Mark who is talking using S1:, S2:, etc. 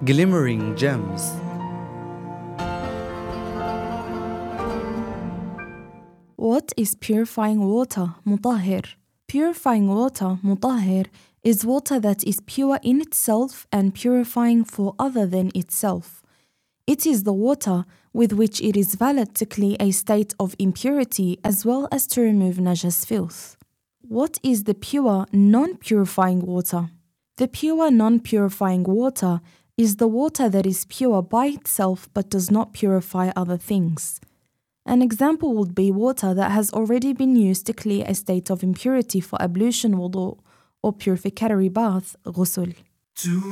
S1: glimmering gems.
S2: What is purifying water, مطهر? Purifying water, مطهر, is water that is pure in itself and purifying for other than itself. It is the water with which it is valid to clear a state of impurity as well as to remove najas filth. What is the pure, non-purifying water? The pure, non-purifying water is the water that is pure by itself but does not purify other things. An example would be water that has already been used to clear a state of impurity for ablution wudu or purificatory bath, ghusl.